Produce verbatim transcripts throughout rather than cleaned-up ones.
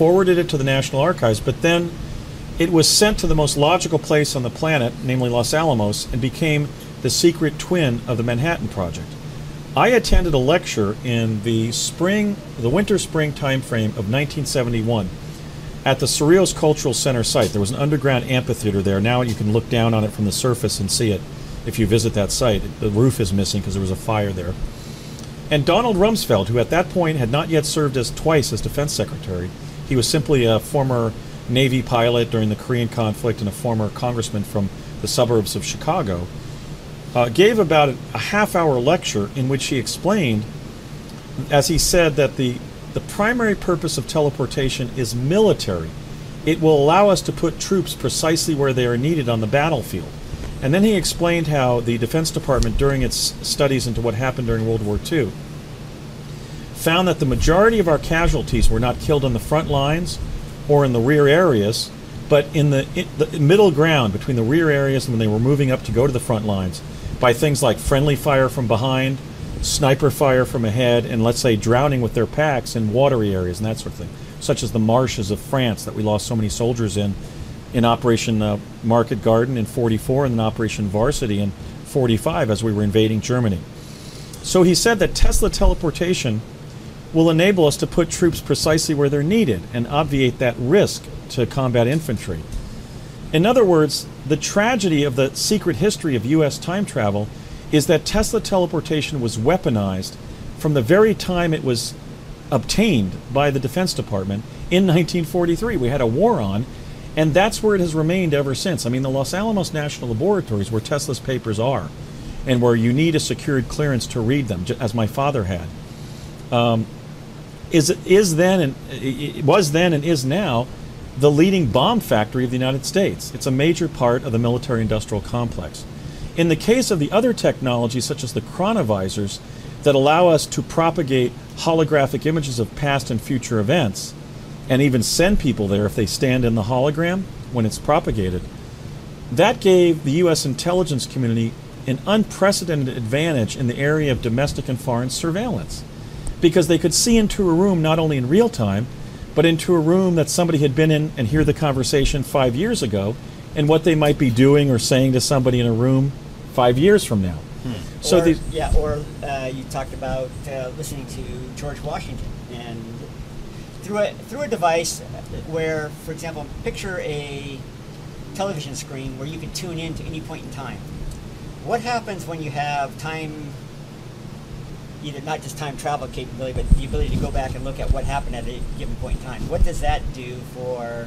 forwarded it to the National Archives, but then it was sent to the most logical place on the planet, namely Los Alamos, and became the secret twin of the Manhattan Project. I attended a lecture in the spring, the winter-spring time frame of nineteen seventy-one at the Cerrillos Cultural Center site. There was an underground amphitheater there. Now you can look down on it from the surface and see it if you visit that site. The roof is missing because there was a fire there. And Donald Rumsfeld, who at that point had not yet served as twice as Defense Secretary, he was simply a former Navy pilot during the Korean conflict and a former congressman from the suburbs of Chicago, uh, gave about a, a half-hour lecture in which he explained, as he said, that the, the primary purpose of teleportation is military. It will allow us to put troops precisely where they are needed on the battlefield. And then he explained how the Defense Department, during its studies into what happened during World War Two, found that the majority of our casualties were not killed on the front lines or in the rear areas, but in the, in the middle ground between the rear areas and when they were moving up to go to the front lines, by things like friendly fire from behind, sniper fire from ahead, and let's say drowning with their packs in watery areas and that sort of thing, such as the marshes of France that we lost so many soldiers in, in Operation uh, Market Garden in forty-four and then Operation Varsity in forty-five as we were invading Germany. So he said that Tesla teleportation will enable us to put troops precisely where they're needed and obviate that risk to combat infantry. In other words, the tragedy of the secret history of U S time travel is that Tesla teleportation was weaponized from the very time it was obtained by the Defense Department in nineteen forty-three. We had a war on, and that's where it has remained ever since. I mean, the Los Alamos National Laboratories, where Tesla's papers are, and where you need a secured clearance to read them, as my father had, um, is is then and it was then and is now the leading bomb factory of the United States. It's a major part of the military-industrial complex. In the case of the other technologies, such as the chronovisors, that allow us to propagate holographic images of past and future events, and even send people there if they stand in the hologram when it's propagated, that gave the U S intelligence community an unprecedented advantage in the area of domestic and foreign surveillance, because they could see into a room not only in real time, but into a room that somebody had been in and hear the conversation five years ago and what they might be doing or saying to somebody in a room five years from now. Hmm. So or, the, yeah, or uh, you talked about uh, listening to George Washington, and through a through a device where, for example, picture a television screen where you can tune in to any point in time. What happens when you have time, either not just time travel capability, but the ability to go back and look at what happened at a given point in time? What does that do for,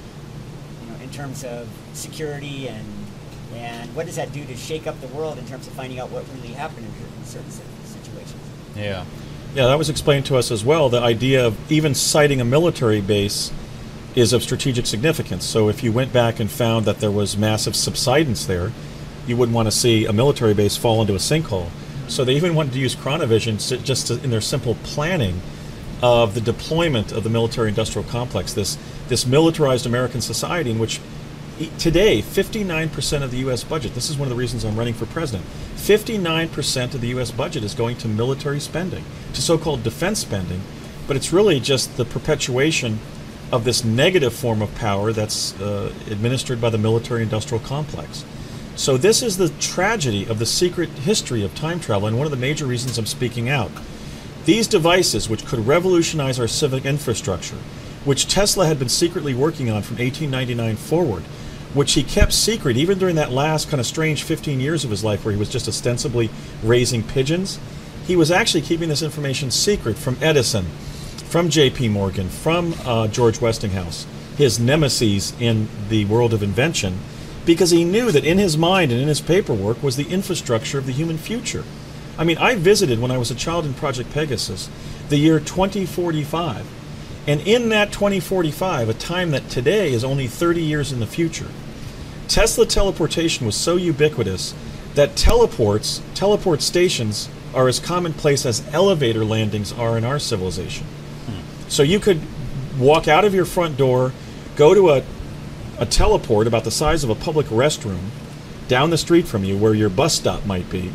you know, in terms of security, and and what does that do to shake up the world in terms of finding out what really happened in certain situations? Yeah. Yeah, that was explained to us as well. The idea of even citing a military base is of strategic significance. So if you went back and found that there was massive subsidence there, you wouldn't want to see a military base fall into a sinkhole. So they even wanted to use chronovision just to, in their simple planning of the deployment of the military-industrial complex, this, this militarized American society in which today, fifty-nine percent of the U S budget, this is one of the reasons I'm running for president, fifty-nine percent of the U S budget is going to military spending, to so-called defense spending, but it's really just the perpetuation of this negative form of power that's uh, administered by the military-industrial complex. So this is the tragedy of the secret history of time travel, and one of the major reasons I'm speaking out. These devices, which could revolutionize our civic infrastructure, which Tesla had been secretly working on from eighteen ninety-nine forward, which he kept secret even during that last kind of strange fifteen years of his life where he was just ostensibly raising pigeons, he was actually keeping this information secret from Edison, from J P Morgan, from uh, George Westinghouse, his nemesis in the world of invention, because he knew that in his mind and in his paperwork was the infrastructure of the human future. I mean, I visited when I was a child in Project Pegasus the year twenty forty-five, and in that twenty forty-five, a time that today is only thirty years in the future, Tesla teleportation was so ubiquitous that teleports, teleport stations are as commonplace as elevator landings are in our civilization. Hmm. So you could walk out of your front door, go to a a teleport about the size of a public restroom down the street from you where your bus stop might be,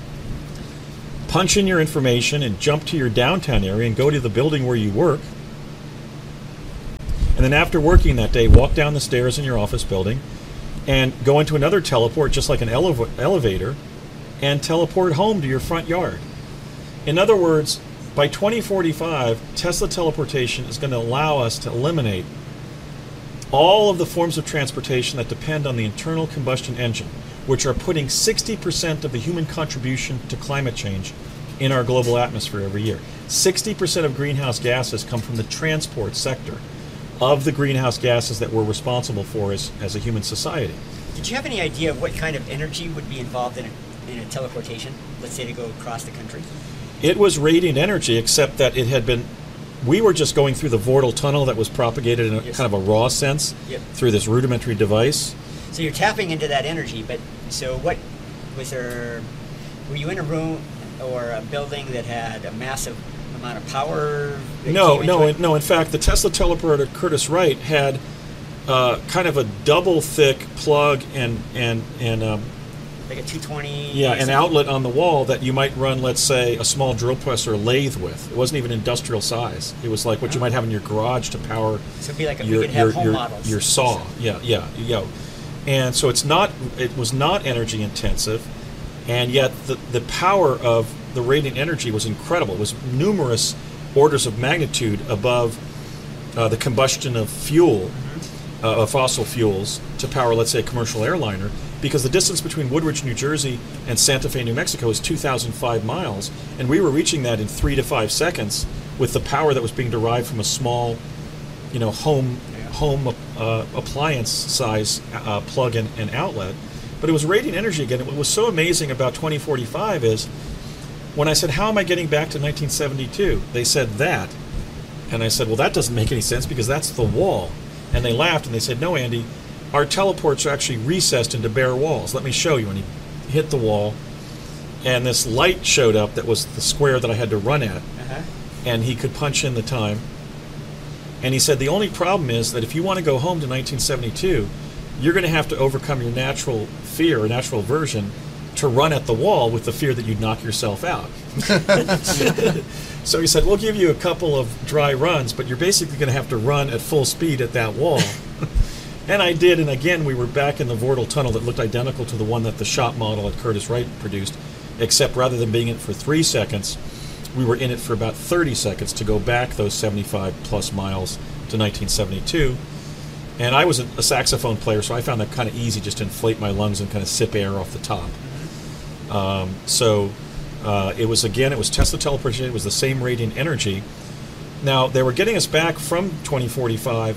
punch in your information and jump to your downtown area and go to the building where you work, and then after working that day, walk down the stairs in your office building and go into another teleport, just like an elev- elevator, and teleport home to your front yard. In other words, by twenty forty-five, Tesla teleportation is going to allow us to eliminate all of the forms of transportation that depend on the internal combustion engine, which are putting sixty percent of the human contribution to climate change in our global atmosphere every year. sixty percent of greenhouse gases come from the transport sector of the greenhouse gases that we're responsible for as, as a human society. Did you have any idea of what kind of energy would be involved in a, in a teleportation, let's say to go across the country? It was radiant energy, except that it had been, we were just going through the Vordel tunnel that was propagated in a Yes. kind of a raw sense Yep. through this rudimentary device. So you're tapping into that energy, but so what was there? Were you in a room or a building that had a massive amount of power? that No, came no, into it? in, no. In fact, the Tesla teleporter Curtiss Wright had uh, kind of a double thick plug and and and um, Like a two twenty. yeah, an something? outlet on the wall that you might run, let's say, a small drill press or lathe with. It wasn't even industrial size. It was like what you Oh. might have in your garage to power So it'd be like a, your we could have your home your, models. your saw. Yeah, yeah, yeah. And so it's not. It was not energy intensive, and yet the the power of the radiant energy was incredible. It was numerous orders of magnitude above uh, the combustion of fuel, uh, of fossil fuels, to power, let's say, a commercial airliner. Because the distance between Woodridge, New Jersey, and Santa Fe, New Mexico, is two thousand five miles, and we were reaching that in three to five seconds with the power that was being derived from a small, you know, home home uh, appliance size uh, plug and, and outlet. But it was radiant energy again. What was so amazing about twenty forty-five is when I said, how am I getting back to nineteen seventy-two? They said that. And I said, well, that doesn't make any sense because that's the wall. And they laughed and they said, no, Andy, our teleports are actually recessed into bare walls. Let me show you. And he hit the wall, and this light showed up that was the square that I had to run at. Uh-huh. And he could punch in the time. And he said, the only problem is that if you want to go home to nineteen seventy-two, you're going to have to overcome your natural fear or natural aversion to run at the wall with the fear that you'd knock yourself out. So he said, we'll give you a couple of dry runs, but you're basically going to have to run at full speed at that wall. And I did, and again, we were back in the Vordel tunnel that looked identical to the one that the shop model at Curtiss Wright produced, except rather than being in it for three seconds, we were in it for about thirty seconds to go back those seventy-five plus miles to nineteen seventy-two. And I was a, a saxophone player, so I found that kind of easy, just to inflate my lungs and kind of sip air off the top. Um, so uh, it was, again, it was Tesla teleportation. It was the same radiant energy. Now, they were getting us back from twenty forty-five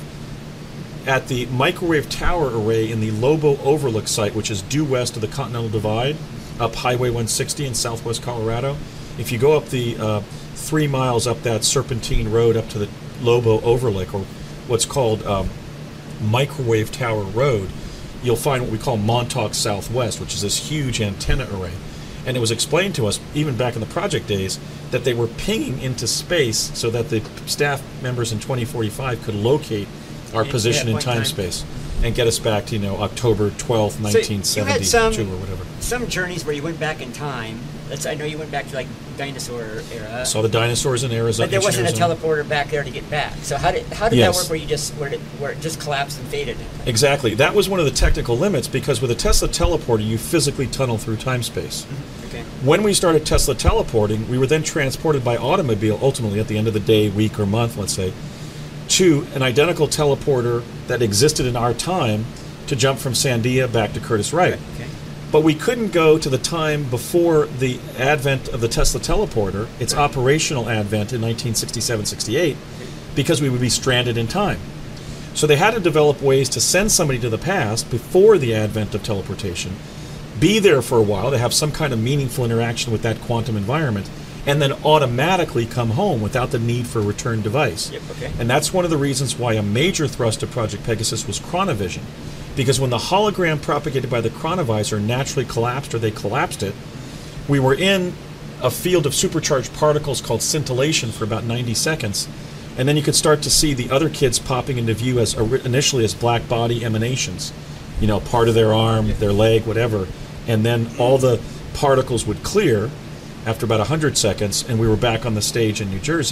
at the microwave tower array in the Lobo Overlook site, which is due west of the Continental Divide, up Highway one sixty in southwest Colorado. If you go up the uh, three miles up that serpentine road up to the Lobo Overlook, or what's called um, Microwave Tower Road, you'll find what we call Montauk Southwest, which is this huge antenna array. And it was explained to us, even back in the project days, that they were pinging into space so that the staff members in twenty forty-five could locate our Yeah, position yeah, in point time time. space and get us back to, you know, October twelfth, So nineteen you seventy-two had some, or whatever. some journeys where you went back in time. Let's, I know you went back to like dinosaur era. Saw the dinosaurs in Arizona. But there wasn't a Arizona. teleporter back there to get back. So how did how did Yes. that work? Where you just where it, where it just collapsed and faded? Exactly. That was one of the technical limits, because with a Tesla teleporter, you physically tunnel through time-space. Okay. When we started Tesla teleporting, we were then transported by automobile, ultimately at the end of the day, week, or month, let's say, to an identical teleporter that existed in our time to jump from Sandia back to Curtiss Wright. Okay. But we couldn't go to the time before the advent of the Tesla teleporter, its Right. operational advent in nineteen sixty-seven sixty-eight, because we would be stranded in time. So they had to develop ways to send somebody to the past before the advent of teleportation, be there for a while to have some kind of meaningful interaction with that quantum environment, and then automatically come home without the need for a return device. Yep. Okay. And that's one of the reasons why a major thrust of Project Pegasus was chronovision. Because when the hologram propagated by the chronovisor naturally collapsed, or they collapsed it, we were in a field of supercharged particles called scintillation for about ninety seconds. And then you could start to see the other kids popping into view as initially as black body emanations. You know, part of their arm, their leg, whatever. And then all the particles would clear after about one hundred seconds, and we were back on the stage in New Jersey.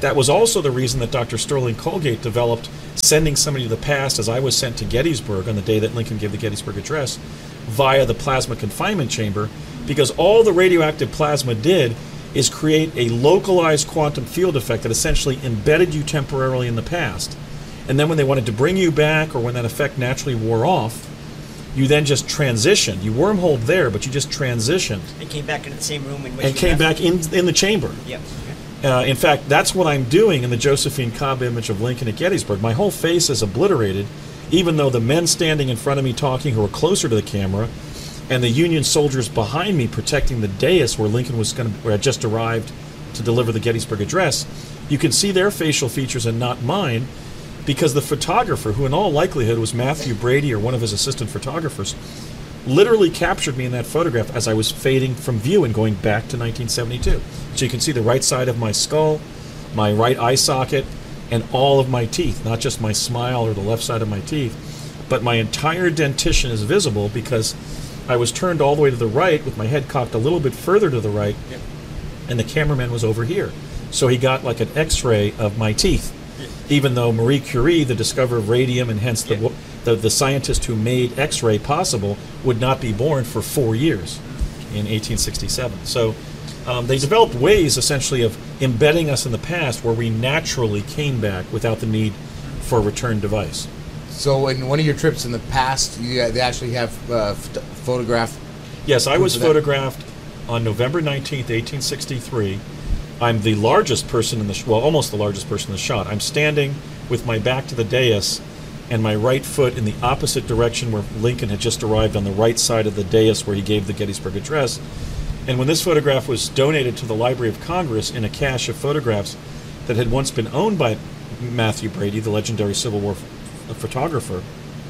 That was also the reason that Doctor Sterling Colgate developed sending somebody to the past, as I was sent to Gettysburg on the day that Lincoln gave the Gettysburg Address, via the plasma confinement chamber, because all the radioactive plasma did is create a localized quantum field effect that essentially embedded you temporarily in the past. And then when they wanted to bring you back, or when that effect naturally wore off, you then just transitioned. You wormholed there, but you just transitioned. And came back into the same room in which and you came left. back in in the chamber. Yep. Uh, in fact, that's what I'm doing in the Josephine Cobb image of Lincoln at Gettysburg. My whole face is obliterated, even though the men standing in front of me talking who were closer to the camera, and the Union soldiers behind me protecting the dais where Lincoln was going to, where had just arrived to deliver the Gettysburg Address, you can see their facial features and not mine, because the photographer, who in all likelihood was Matthew Brady or one of his assistant photographers, literally captured me in that photograph as I was fading from view and going back to nineteen seventy-two. So you can see the right side of my skull, my right eye socket, and all of my teeth, not just my smile or the left side of my teeth, but my entire dentition is visible because I was turned all the way to the right with my head cocked a little bit further to the right, Yep. and the cameraman was over here. So he got like an x-ray of my teeth, even though Marie Curie, the discoverer of radium and hence the, Yeah. the, the scientist who made x-ray possible, would not be born for four years in eighteen sixty-seven. So um, they developed ways essentially of embedding us in the past where we naturally came back without the need for a return device. So in one of your trips in the past, you, they actually have uh, ph- photograph. Yes, I Proof was of that. photographed on November nineteenth, eighteen sixty-three. I'm the largest person in the sh- well, almost the largest person in the shot. I'm standing with my back to the dais and my right foot in the opposite direction where Lincoln had just arrived, on the right side of the dais where he gave the Gettysburg Address. And when this photograph was donated to the Library of Congress in a cache of photographs that had once been owned by Matthew Brady, the legendary Civil War f- photographer,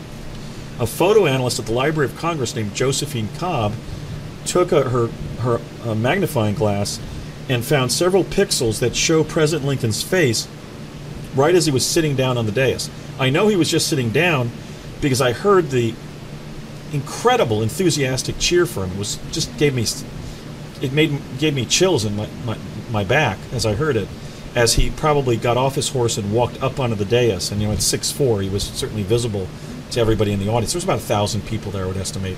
a photo analyst at the Library of Congress named Josephine Cobb took a, her, her uh, magnifying glass and found several pixels that show President Lincoln's face right as he was sitting down on the dais. I know he was just sitting down because I heard the incredible enthusiastic cheer for him. It was just gave me it made gave me chills in my, my, my back as I heard it, as he probably got off his horse and walked up onto the dais. And you know, at six foot four, he was certainly visible to everybody in the audience. There was about a thousand people there, I would estimate.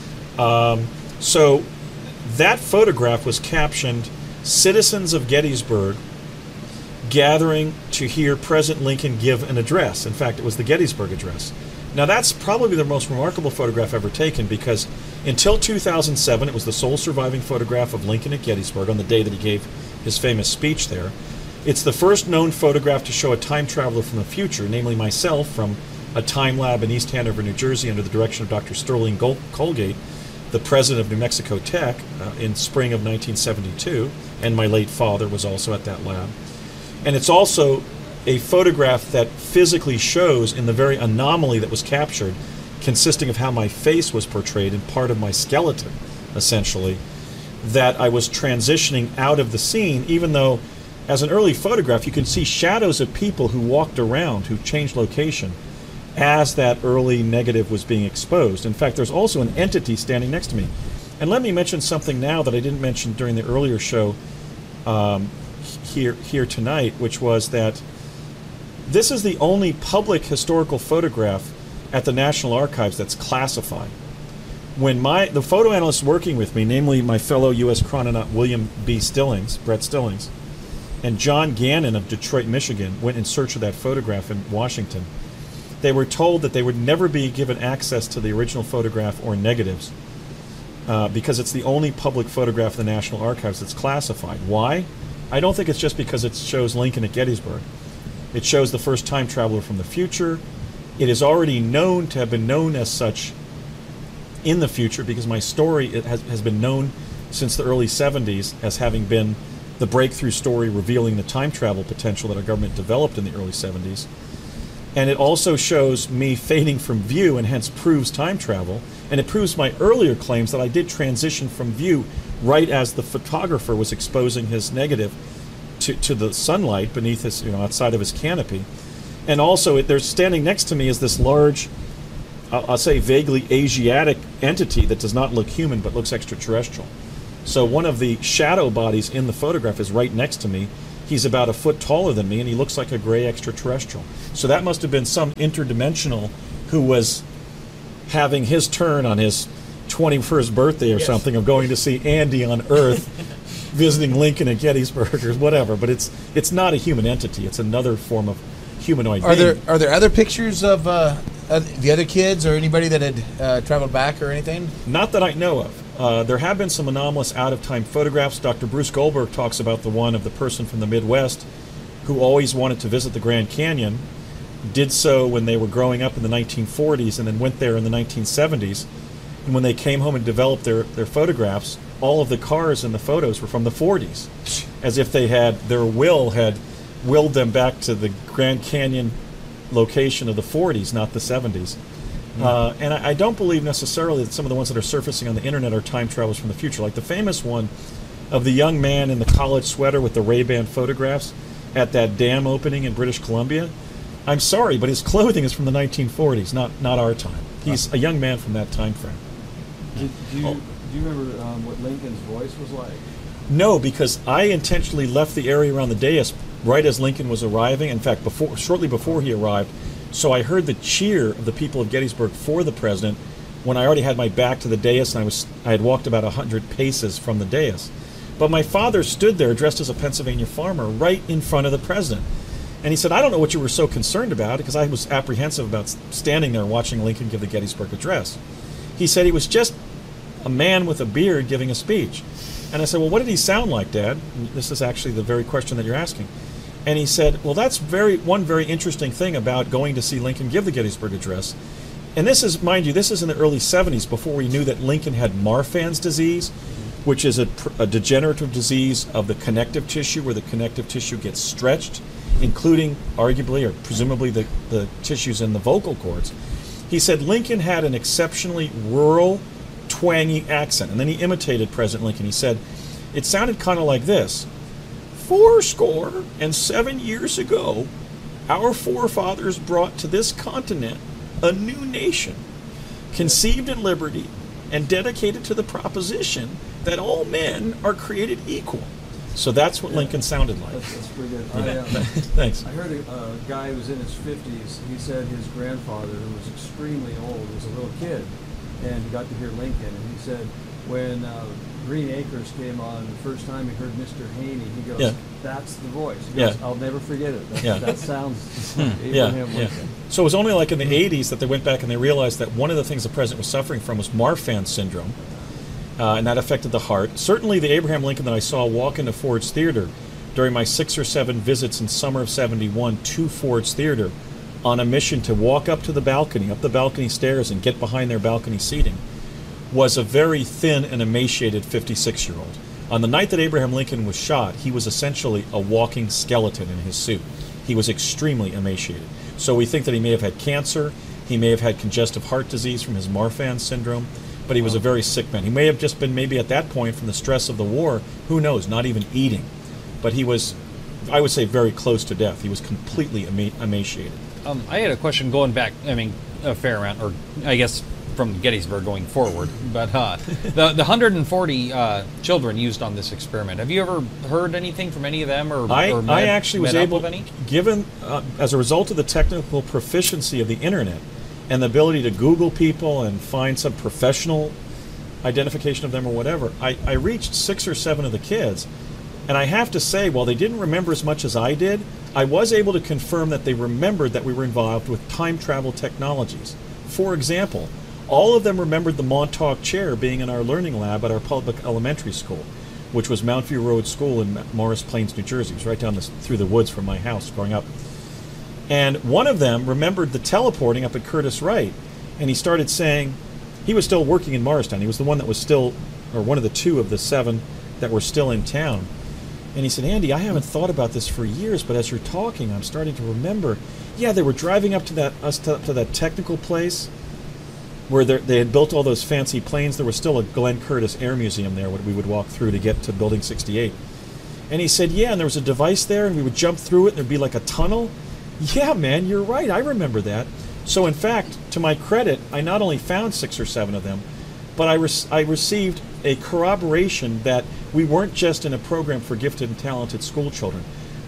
Um, so that photograph was captioned, "Citizens of Gettysburg gathering to hear President Lincoln give an address." In fact, it was the Gettysburg Address. Now, that's probably the most remarkable photograph ever taken, because until two thousand seven, it was the sole surviving photograph of Lincoln at Gettysburg on the day that he gave his famous speech there. It's the first known photograph to show a time traveler from the future, namely myself, from a time lab in East Hanover, New Jersey, under the direction of Doctor Sterling Gol- Colgate, the president of New Mexico Tech, uh, in spring of nineteen seventy-two, and my late father was also at that lab. And it's also a photograph that physically shows, in the very anomaly that was captured, consisting of how my face was portrayed and part of my skeleton, essentially, that I was transitioning out of the scene, even though, as an early photograph, you can see shadows of people who walked around, who changed location, as that early negative was being exposed. In fact, there's also an entity standing next to me. And let me mention something now that I didn't mention during the earlier show um, here, here tonight, which was that this is the only public historical photograph at the National Archives that's classified. When my the photo analyst working with me, namely my fellow U S chrononaut William B. Stillings, Brett Stillings, and John Gannon of Detroit, Michigan, went in search of that photograph in Washington, they were told that they would never be given access to the original photograph or negatives uh, because it's the only public photograph of the National Archives that's classified. Why? I don't think it's just because it shows Lincoln at Gettysburg. It shows the first time traveler from the future. It is already known to have been known as such in the future, because my story it has, has been known since the early seventies as having been the breakthrough story revealing the time travel potential that our government developed in the early seventies. And it also shows me fading from view, and hence proves time travel. And it proves my earlier claims that I did transition from view right as the photographer was exposing his negative to, to the sunlight beneath his, you know, outside of his canopy. And also, it, there's standing next to me is this large, I'll, I'll say vaguely Asiatic entity that does not look human but looks extraterrestrial. So one of the shadow bodies in the photograph is right next to me, he's about a foot taller than me, and he looks like a gray extraterrestrial. So that must have been some interdimensional who was having his turn on his twenty-first birthday or Yes. something of going to see Andy on Earth, visiting Lincoln at Gettysburg or whatever. But it's it's not a human entity. It's another form of humanoid Are being. there are there other pictures of uh, uh, the other kids or anybody that had uh, traveled back or anything? Not that I know of. Uh, there have been some anomalous out-of-time photographs. Doctor Bruce Goldberg talks about the one of the person from the Midwest who always wanted to visit the Grand Canyon, did so when they were growing up in the nineteen forties, and then went there in the nineteen seventies. And when they came home and developed their, their photographs, all of the cars in the photos were from the forties, as if they had, their will had willed them back to the Grand Canyon location of the forties, not the seventies. Uh, and I, I don't believe necessarily that some of the ones that are surfacing on the internet are time travelers from the future. Like the famous one of the young man in the college sweater with the Ray-Ban photographs at that dam opening in British Columbia. I'm sorry, but his clothing is from the nineteen forties, not not our time. He's a young man from that time frame. Did, do, you, Oh. do you remember um, what Lincoln's voice was like? No, because I intentionally left the area around the dais right as Lincoln was arriving. In fact, before, shortly before he arrived, so I heard the cheer of the people of Gettysburg for the president when I already had my back to the dais and I was I had walked about a hundred paces from the dais. But my father stood there dressed as a Pennsylvania farmer right in front of the president. And he said, I don't know what you were so concerned about, because I was apprehensive about s- standing there watching Lincoln give the Gettysburg Address. He said he was just a man with a beard giving a speech. And I said, well, what did he sound like, Dad? And this is actually the very question that you're asking. And he said, well, that's very one very interesting thing about going to see Lincoln give the Gettysburg Address. And this is, mind you, this is in the early seventies, before we knew that Lincoln had Marfan's disease, which is a, pr- a degenerative disease of the connective tissue, where the connective tissue gets stretched, including arguably or presumably the, the tissues in the vocal cords. He said Lincoln had an exceptionally rural, twangy accent. And then he imitated President Lincoln. He said, it sounded kind of like this. Four score and seven years ago, our forefathers brought to this continent a new nation, conceived in liberty and dedicated to the proposition that all men are created equal. So that's what Lincoln sounded like. That's, that's pretty good. I, um, Thanks. I heard a uh, guy who was in his fifties, he said his grandfather, who was extremely old, was a little kid, and he got to hear Lincoln, and he said when uh, Green Acres came on the first time he heard Mister Haney, he goes, Yeah. that's the voice. He Yeah. goes, I'll never forget it. That, Yeah. that sounds Yeah, Abraham yeah. Lincoln. So it was only like in the eighties that they went back and they realized that one of the things the president was suffering from was Marfan syndrome, uh, and that affected the heart. Certainly the Abraham Lincoln that I saw walk into Ford's Theater during my six or seven visits in summer of seventy-one to Ford's Theater on a mission to walk up to the balcony, up the balcony stairs and get behind their balcony seating, was a very thin and emaciated fifty-six-year-old. On the night that Abraham Lincoln was shot, he was essentially a walking skeleton in his suit. He was extremely emaciated. So we think that he may have had cancer, he may have had congestive heart disease from his Marfan syndrome, but he was a very sick man. He may have just been maybe at that point from the stress of the war, who knows, not even eating. But he was, I would say, very close to death. He was completely ema- emaciated. Um, I had a question going back, I mean, a fair amount, or I guess from Gettysburg going forward. But uh, the the one hundred forty uh, children used on this experiment, have you ever heard anything from any of them, or, I, or met, I actually was met able, up with any? given uh, as a result of the technical proficiency of the internet and the ability to Google people and find some professional identification of them or whatever, I, I reached six or seven of the kids. And I have to say, while they didn't remember as much as I did, I was able to confirm that they remembered that we were involved with time travel technologies. For example, all of them remembered the Montauk chair being in our learning lab at our public elementary school, which was Mount View Road School in Morris Plains, New Jersey. It was right down this, through the woods from my house growing up. And one of them remembered the teleporting up at Curtis Wright, and he started saying, he was still working in Morristown. He was the one that was still, or one of the two of the seven that were still in town. And he said, Andy, I haven't thought about this for years, but as you're talking, I'm starting to remember. Yeah, they were driving up to that us to, to that technical place where they had built all those fancy planes. There was still a Glenn Curtis Air Museum there, what we would walk through to get to Building sixty-eight. And he said, yeah, and there was a device there, and we would jump through it, and there'd be like a tunnel. Yeah, man, you're right. I remember that. So, in fact, to my credit, I not only found six or seven of them, but I, re- I received a corroboration that we weren't just in a program for gifted and talented school children.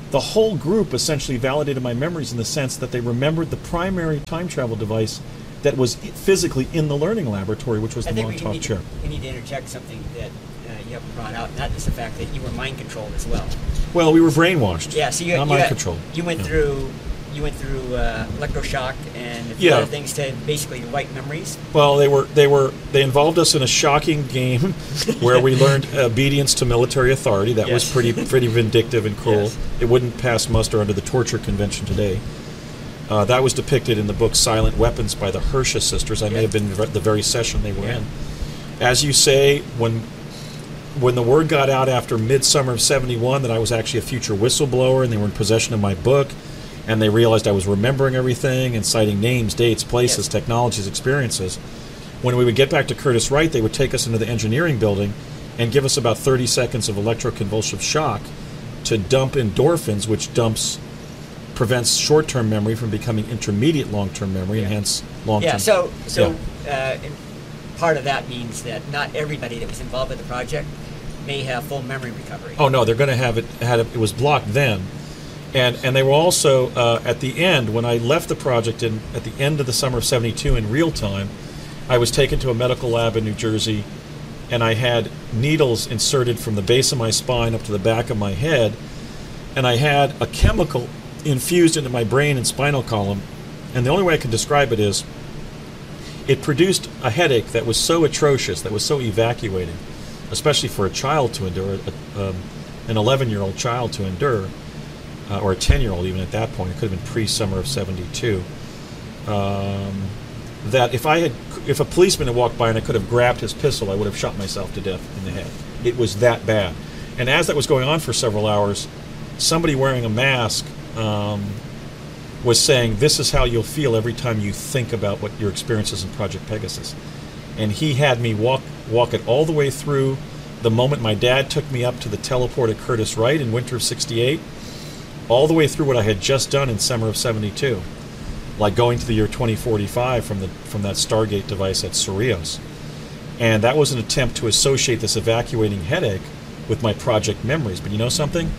the whole group essentially validated my memories in the sense that they remembered the primary time travel device that was physically in the learning laboratory, which was I the think we Montauk need, chair. to, we need to interject something that uh, you haven't brought out, and that is the fact that you were mind controlled as well. Well, we were brainwashed. Yeah, so you, not you, mind had- controlled. you went Yeah. through you went through uh, electroshock and a few Yeah. other things to basically wipe memories. Well, they were they were they involved us in a shocking game where we learned obedience to military authority. That was Yes. pretty pretty vindictive and cruel. Yes. It wouldn't pass muster under the torture convention today. Uh, that was depicted in the book Silent Weapons by the Hersha sisters. I may Yeah. have been at the very session they were Yeah. in. As you say, when when the word got out after midsummer of seventy-one that I was actually a future whistleblower and they were in possession of my book, and they realized I was remembering everything and citing names, dates, places, Yes. technologies, experiences, when we would get back to Curtis Wright, they would take us into the engineering building and give us about thirty seconds of electroconvulsive shock to dump endorphins, which dumps prevents short-term memory from becoming intermediate long-term memory, and Yeah. hence long-term. Yeah, so so uh, and part of that means that not everybody that was involved with the project may have full memory recovery. Oh no, they're going to have it. Had it, it was blocked then, and and they were also uh, at the end when I left the project in at the end of the summer of seventy-two in real time. I was taken to a medical lab in New Jersey, and I had needles inserted from the base of my spine up to the back of my head, and I had a chemical infused into my brain and spinal column, and the only way I can describe it is it produced a headache that was so atrocious, that was so evacuating, especially for a child to endure, a, um, an eleven-year-old child to endure, uh, or a ten-year-old even at that point. It could have been pre-summer of seventy-two. Um, that if I had, if a policeman had walked by and I could have grabbed his pistol, I would have shot myself to death in the head. It was that bad. And as that was going on for several hours, somebody wearing a mask um, was saying, "This is how you'll feel every time you think about what your experiences in Project Pegasus." And he had me walk walk it all the way through the moment my dad took me up to the teleport at Curtis Wright in winter of sixty-eight, all the way through what I had just done in summer of seventy-two, like going to the year twenty forty-five from the from that Stargate device at Cerritos. And that was an attempt to associate this evacuating headache with my project memories. But you know something?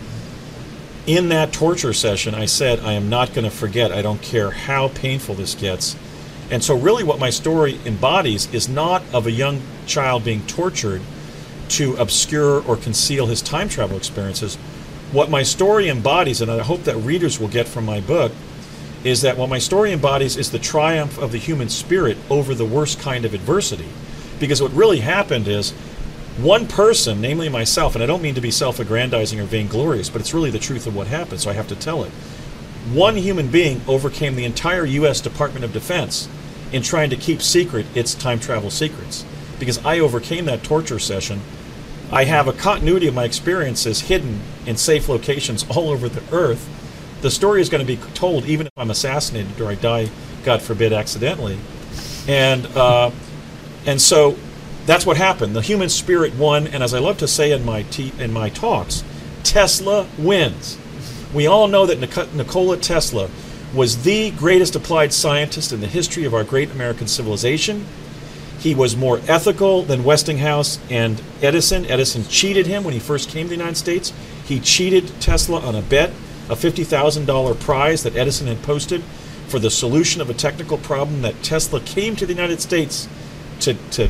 In that torture session, I said, I am not going to forget. I don't care how painful this gets. And so really what my story embodies is not of a young child being tortured to obscure or conceal his time travel experiences. What my story embodies, and I hope that readers will get from my book, is that what my story embodies is the triumph of the human spirit over the worst kind of adversity. Because what really happened is one person, namely myself, and I don't mean to be self-aggrandizing or vainglorious, but it's really the truth of what happened, so I have to tell it. One human being overcame the entire U S Department of Defense in trying to keep secret its time travel secrets. Because I overcame that torture session, I have a continuity of my experiences hidden in safe locations all over the earth. The story is going to be told even if I'm assassinated or I die, God forbid, accidentally. And uh, and so that's what happened. The human spirit won, and as I love to say in my te- in my talks, Tesla wins. We all know that Nik- Nikola Tesla was the greatest applied scientist in the history of our great American civilization. He was more ethical than Westinghouse and Edison. Edison cheated him when he first came to the United States. He cheated Tesla on a bet, a fifty thousand dollars prize that Edison had posted for the solution of a technical problem that Tesla came to the United States to, to,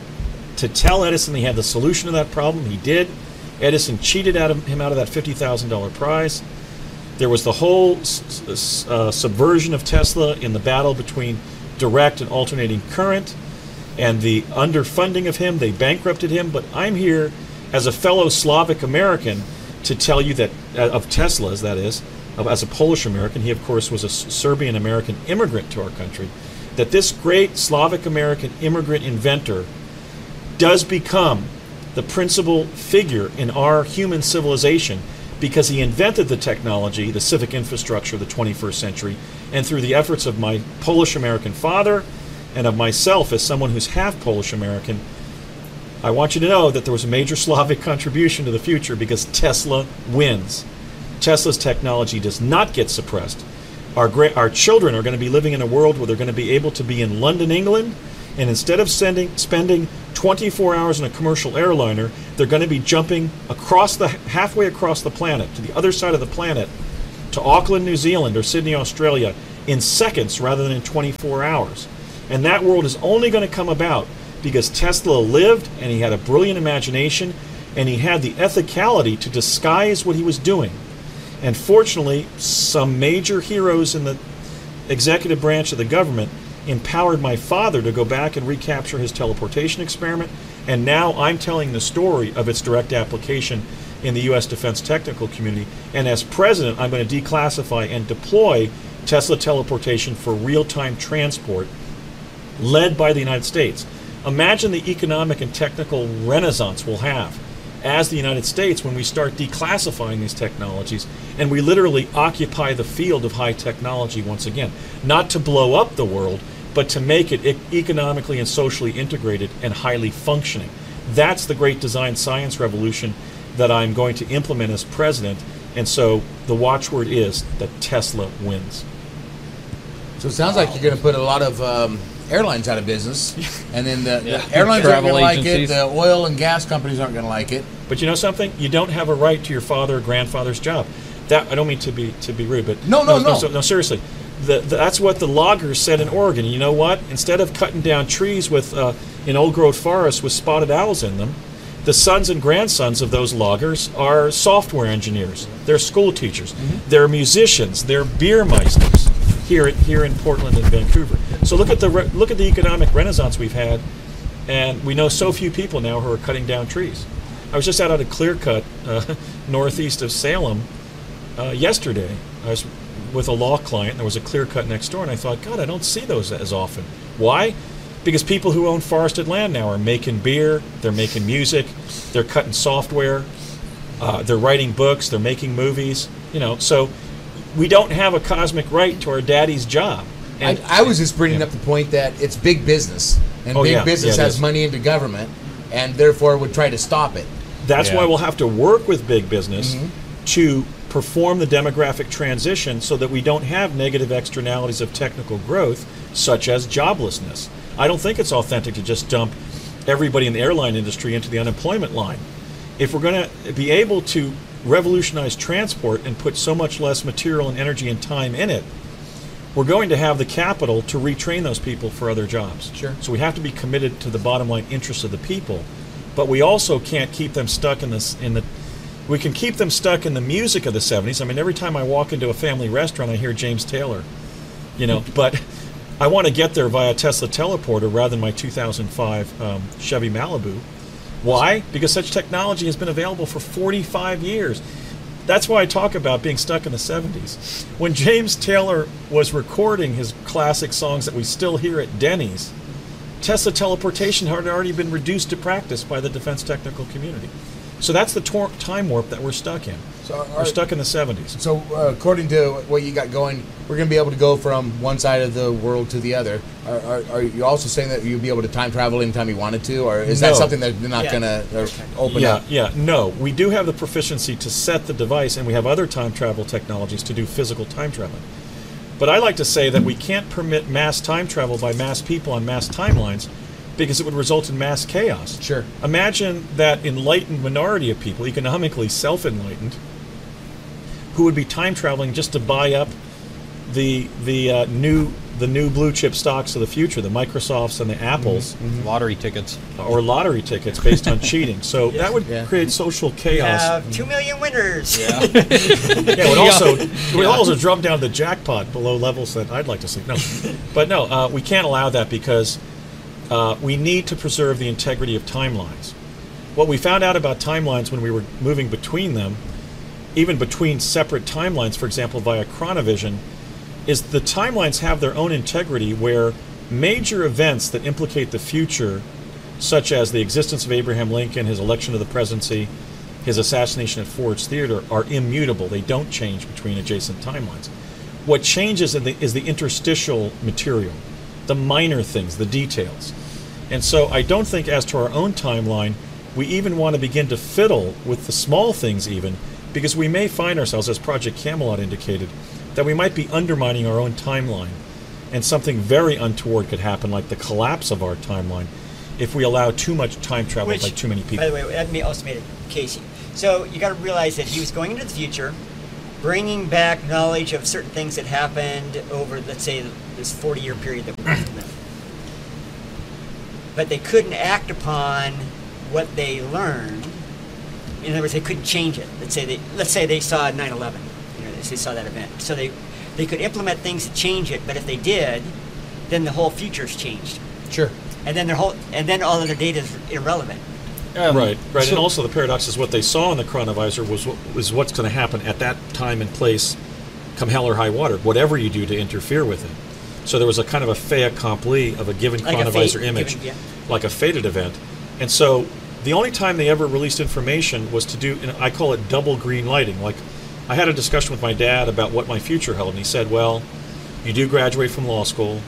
to tell Edison he had the solution to that problem. He did. Edison cheated out of him out of that fifty thousand dollars prize. There was the whole uh, subversion of Tesla in the battle between direct and alternating current, and the underfunding of him. They bankrupted him. But I'm here as a fellow Slavic American to tell you that, uh, of Tesla's, that is, of, as a Polish American, he of course was a Serbian American immigrant to our country, that this great Slavic American immigrant inventor does become the principal figure in our human civilization because he invented the technology, the civic infrastructure of the twenty-first century, and through the efforts of my Polish American father and of myself as someone who's half Polish American, I want you to know that there was a major Slavic contribution to the future because Tesla wins. Tesla's technology does not get suppressed. Our great, our children are going to be living in a world where they're going to be able to be in London, England, and instead of sending, spending twenty-four hours in a commercial airliner, they're going to be jumping across the halfway across the planet to the other side of the planet to Auckland, New Zealand, or Sydney, Australia in seconds rather than in twenty-four hours. And that world is only going to come about because Tesla lived, and he had a brilliant imagination, and he had the ethicality to disguise what he was doing. And fortunately, some major heroes in the executive branch of the government empowered my father to go back and recapture his teleportation experiment. And now I'm telling the story of its direct application in the U S defense technical community. And as president, I'm going to declassify and deploy Tesla teleportation for real-time transport led by the United States. Imagine the economic and technical renaissance we'll have as the United States when we start declassifying these technologies and we literally occupy the field of high technology once again. Not to blow up the world, but to make it e- economically and socially integrated and highly functioning. That's the great design science revolution that I'm going to implement as president. And so the watchword is that Tesla wins. So it sounds like you're going to put a lot of um, airlines out of business, and then the, Yeah. the airlines aren't Travel going to like it. agencies. The oil and gas companies aren't going to like it. But you know something? You don't have a right to your father or grandfather's job. That I don't mean to be to be rude, but No, no, no. so- no seriously. The, the, that's what the loggers said in Oregon. You know what? Instead of cutting down trees with uh, in old growth forests with spotted owls in them, the sons and grandsons of those loggers are software engineers. They're school teachers. Mm-hmm. They're musicians. They're beer meisters here here in Portland and Vancouver. So look at the re- look at the economic renaissance we've had, and we know so few people now who are cutting down trees. I was just out at a clear cut uh, northeast of Salem uh, yesterday. I was with a law client, and there was a clear cut next door, and I thought, God, I don't see those as often. Why? Because people who own forested land now are making beer, they're making music, they're cutting software, uh, they're writing books, they're making movies. You know, so we don't have a cosmic right to our daddy's job. And I, I was just bringing yeah. up the point that it's big business, and Oh, big yeah. business Yeah, it has is. money into government, and therefore would try to stop it. That's Yeah. why we'll have to work with big business Mm-hmm. to perform the demographic transition so that we don't have negative externalities of technical growth, such as joblessness. I don't think it's authentic to just dump everybody in the airline industry into the unemployment line. If we're going to be able to revolutionize transport and put so much less material and energy and time in it, we're going to have the capital to retrain those people for other jobs. Sure. So we have to be committed to the bottom line interests of the people, but we also can't keep them stuck in this in the we can keep them stuck in the music of the seventies. I mean, every time I walk into a family restaurant, I hear James Taylor, you know, but I want to get there via Tesla teleporter rather than my two thousand five um, Chevy Malibu. Why? Because such technology has been available for forty-five years. That's why I talk about being stuck in the seventies. When James Taylor was recording his classic songs that we still hear at Denny's, Tesla teleportation had already been reduced to practice by the defense technical community. So that's the tor- time warp that we're stuck in. So, We're stuck in the seventies. So, uh, according to what you got going, we're going to be able to go from one side of the world to the other. Are, are, are you also saying that you'll be able to time travel anytime you wanted to, or is that No. something that they're not Yeah. going to open Yeah, up? yeah, no. We do have the proficiency to set the device, and we have other time travel technologies to do physical time traveling. But I like to say that we can't permit mass time travel by mass people on mass timelines because it would result in mass chaos. Sure. Imagine that enlightened minority of people, economically self-enlightened, who would be time traveling just to buy up the the uh, new the new blue chip stocks of the future, the Microsofts and the Apples, Lottery tickets. or lottery tickets based on cheating. So that would Yeah. create social We chaos. have two million winners. Yeah, it would also it would also drum down the jackpot below levels that I'd like to see. No, but no, uh, we can't allow that because uh, we need to preserve the integrity of timelines. What we found out about timelines when we were moving between them, even between separate timelines, for example, via Chronovision, is the timelines have their own integrity where major events that implicate the future, such as the existence of Abraham Lincoln, his election to the presidency, his assassination at Ford's Theater, are immutable. They don't change between adjacent timelines. What changes in the, is the interstitial material, the minor things, the details. And so I don't think as to our own timeline, we even want to begin to fiddle with the small things even, because we may find ourselves, as Project Camelot indicated, that we might be undermining our own timeline, and something very untoward could happen, like the collapse of our timeline, if we allow too much time travel Which, by too many people. by the way, that may also made it Casey. So you got to realize that he was going into the future, bringing back knowledge of certain things that happened over, let's say, this forty-year period that we're in. But they couldn't act upon what they learned. In other words, they couldn't change it. Let's say they, let's say they saw nine eleven. You know, they saw that event. So they, they could implement things to change it. But if they did, then the whole future's changed. Sure. And then their whole, and then all of their data is irrelevant. Um, right, right, so- and also the paradox is what they saw in the chronovisor was what, was what's going to happen at that time and place, come hell or high water, whatever you do to interfere with it. So there was a kind of a fait accompli of a given Like a chronovisor fate- image, given- yeah. like a fated event. And so the only time they ever released information was to do, and I call it double green lighting. Like, I had a discussion with my dad about what my future held, and he said, well, you do graduate from law school,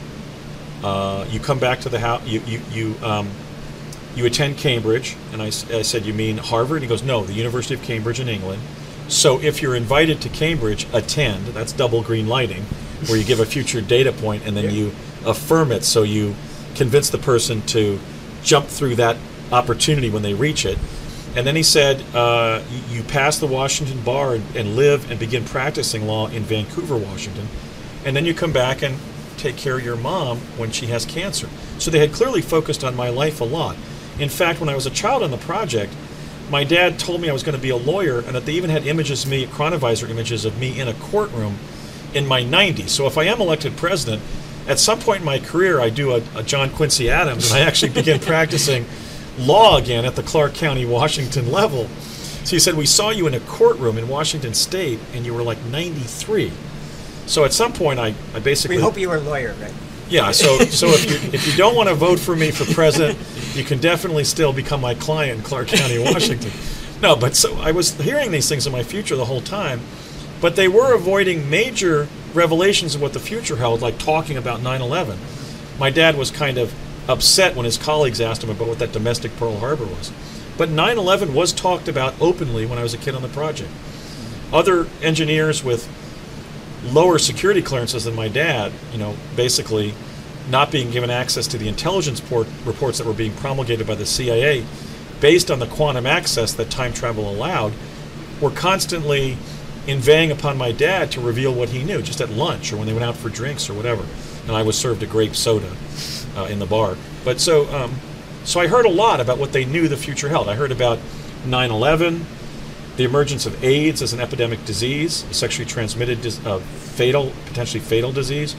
uh, you come back to the house, you, you, you, um, you attend Cambridge, and I, s- I said, you mean Harvard? And he goes, no, the University of Cambridge in England. So if you're invited to Cambridge, attend. That's double green lighting, where you give a future data point and then Yeah. you affirm it, so you convince the person to jump through that opportunity when they reach it. And then he said, uh, you, you pass the Washington bar and, and live and begin practicing law in Vancouver, Washington. And then you come back and take care of your mom when she has cancer. So they had clearly focused on my life a lot. In fact, when I was a child on the project, my dad told me I was going to be a lawyer, and that they even had images of me, chronovisor images of me in a courtroom in my nineties. So if I am elected president, at some point in my career, I do a, a John Quincy Adams, and I actually begin practicing law again at the Clark County, Washington level. So he said, we saw you in a courtroom in Washington State, and you were like ninety-three. So at some point, I, I basically... We hope you were a lawyer, right? Yeah, so so if you if you don't want to vote for me for president, you can definitely still become my client in Clark County, Washington. No, but so I was hearing these things in my future the whole time, but they were avoiding major revelations of what the future held, like talking about nine eleven. My dad was kind of upset when his colleagues asked him about what that domestic Pearl Harbor was. But nine eleven was talked about openly when I was a kid on the project. Other engineers with lower security clearances than my dad, you know, basically not being given access to the intelligence port reports that were being promulgated by the C I A based on the quantum access that time travel allowed, were constantly inveighing upon my dad to reveal what he knew, just at lunch or when they went out for drinks or whatever. And I was served a grape soda uh, in the bar. But so, um, so I heard a lot about what they knew the future held. I heard about nine eleven, the emergence of AIDS as an epidemic disease, a sexually transmitted, dis- uh, fatal, potentially fatal disease.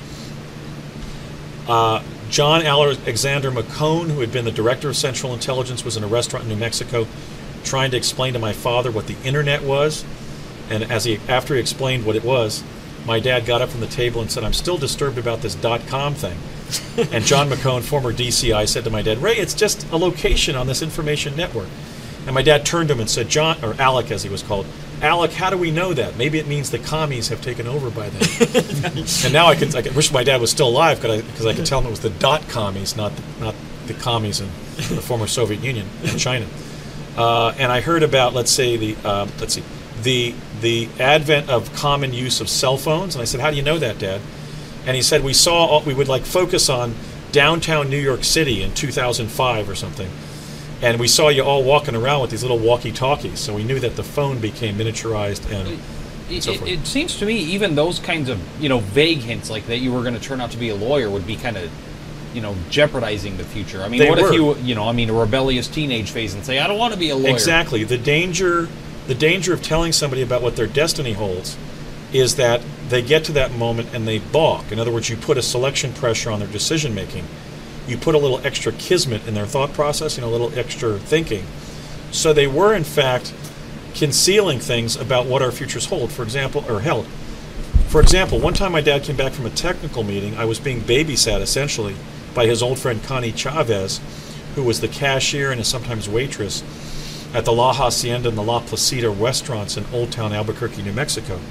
Uh, John Alexander McCone, who had been the director of Central Intelligence, was in a restaurant in New Mexico trying to explain to my father what the internet was. And as he, after he explained what it was, my dad got up from the table and said, I'm still disturbed about this dot-com thing. And John McCone, former D C I, said to my dad, Ray, it's just a location on this information network. And my dad turned to him and said, John, or Alec as he was called, Alec, how do we know that? Maybe it means the commies have taken over by then. And now I could, I could wish my dad was still alive because I, I could tell him it was the dot commies, not the, not the commies in the former Soviet Union and China. Uh, and I heard about, let's say, the uh, let's see, the the advent of common use of cell phones. And I said, how do you know that, Dad? And he said, we saw, all, we would like focus on downtown New York City in two thousand five or something. And we saw you all walking around with these little walkie-talkies, so we knew that the phone became miniaturized and It, so it, forth. it seems to me even those kinds of, you know, vague hints like that you were going to turn out to be a lawyer would be kind of, you know, jeopardizing the future. I mean, They what were. if you, you know, I mean, a rebellious teenage phase and say, I don't want to be a lawyer. Exactly. The danger, the danger of telling somebody about what their destiny holds is that they get to that moment and they balk. In other words, you put a selection pressure on their decision making. You put a little extra kismet in their thought process, you know, a little extra thinking. So they were, in fact, concealing things about what our futures hold, for example, or held. For example, one time my dad came back from a technical meeting. I was being babysat, essentially, by his old friend Connie Chavez, who was the cashier and is sometimes waitress at the La Hacienda and the La Placida restaurants in Old Town Albuquerque, New Mexico.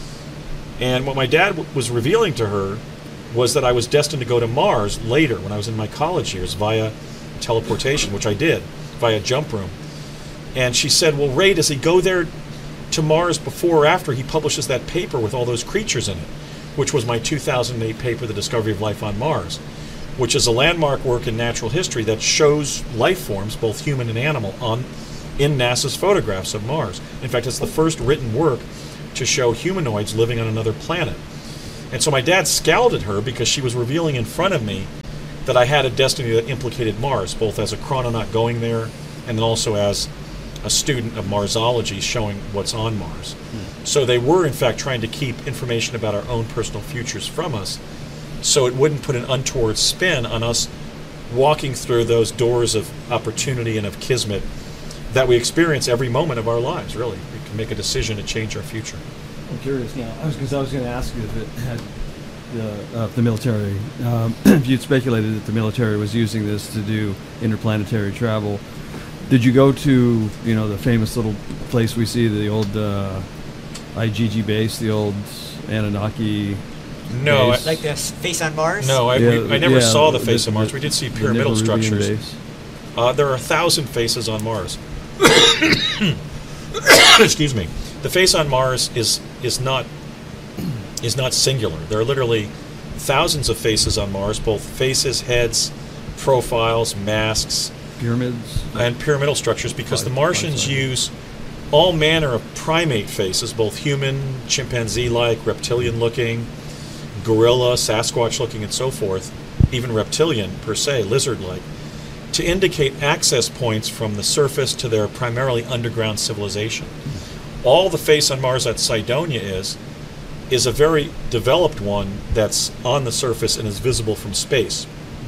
And what my dad w- was revealing to her was that I was destined to go to Mars later when I was in my college years via teleportation, which I did, via jump room. And she said, well, Ray, does he go there to Mars before or after he publishes that paper with all those creatures in it, which was my two thousand eight paper, The Discovery of Life on Mars, which is a landmark work in natural history that shows life forms, both human and animal, on in NASA's photographs of Mars. In fact, it's the first written work to show humanoids living on another planet. And so my dad scowled at her because she was revealing in front of me that I had a destiny that implicated Mars, both as a chrononaut going there and then also as a student of Marsology showing what's on Mars. Hmm. So they were, in fact, trying to keep information about our own personal futures from us so it wouldn't put an untoward spin on us walking through those doors of opportunity and of kismet that we experience every moment of our lives, really. We can make a decision to change our future. I'm curious now, because I was going to ask you if it had the, uh, the military, um, if you'd speculated that the military was using this to do interplanetary travel. Did you go to, you know, the famous little place we see, the old uh, I G G base, the old Anunnaki No, base? I, Like the s- face on Mars? no, I, Yeah, we, I never yeah, saw the the- face of the- Mars. We did see the pyramidal Nibirubian structures. base. Uh, there are a thousand faces on Mars. Excuse me. The face on Mars is is not is not singular. There are literally thousands of faces on Mars, both faces, heads, profiles, masks, Pyramids. and pyramidal structures, because Five- the Martians five use all manner of primate faces, both human, chimpanzee-like, reptilian-looking, gorilla, Sasquatch-looking, and so forth, even reptilian per se, lizard-like, to indicate access points from the surface to their primarily underground civilization. All the face on Mars that Cydonia is, is a very developed one that's on the surface and is visible from space.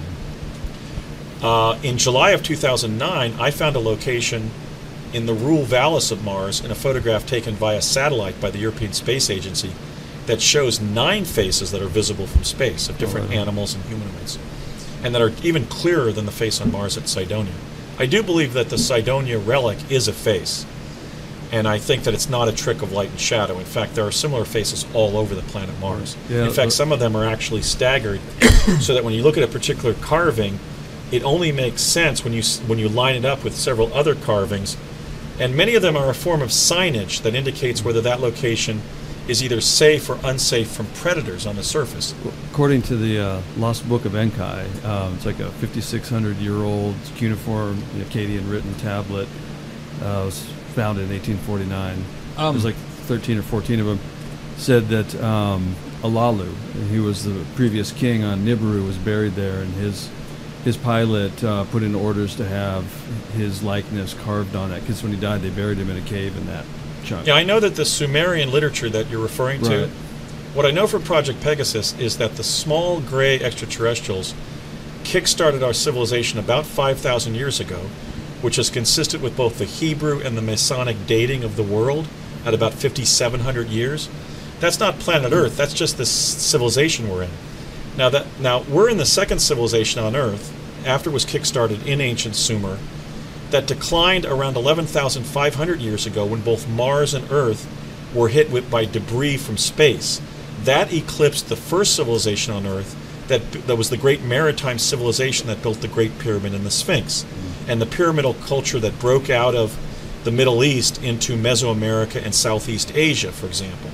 Uh, in July of two thousand nine, I found a location in the Rule Vallis of Mars in a photograph taken via satellite by the European Space Agency that shows nine faces that are visible from space of different Oh, wow. animals and humanoids, and that are even clearer than the face on Mars at Cydonia. I do believe that the Cydonia relic is a face, and I think that it's not a trick of light and shadow. In fact, there are similar faces all over the planet Mars. Yeah, in fact, uh, some of them are actually staggered, so that when you look at a particular carving, it only makes sense when you s- when you line it up with several other carvings, and many of them are a form of signage that indicates whether that location is either safe or unsafe from predators on the surface. According to the uh, Lost Book of Enkai, um, it's like a fifty-six hundred year old cuneiform Akkadian written tablet. Uh, was found in eighteen forty-nine. Um, There's like thirteen or fourteen of them. Said that um, Alalu, he was the previous king on Nibiru, was buried there, and his his pilot uh, put in orders to have his likeness carved on it, because when he died, they buried him in a cave in that chunk. Yeah, I know that the Sumerian literature that you're referring to, Right. what I know from Project Pegasus is that the small gray extraterrestrials kickstarted our civilization about five thousand years ago, which is consistent with both the Hebrew and the Masonic dating of the world at about fifty-seven hundred years. That's not planet Earth, that's just this civilization we're in. Now that now we're in the second civilization on Earth, after it was kickstarted in ancient Sumer, that declined around eleven thousand five hundred years ago when both Mars and Earth were hit with, by debris from space. That eclipsed the first civilization on Earth, that, that was the great maritime civilization that built the Great Pyramid and the Sphinx, and the pyramidal culture that broke out of the Middle East into Mesoamerica and Southeast Asia, for example,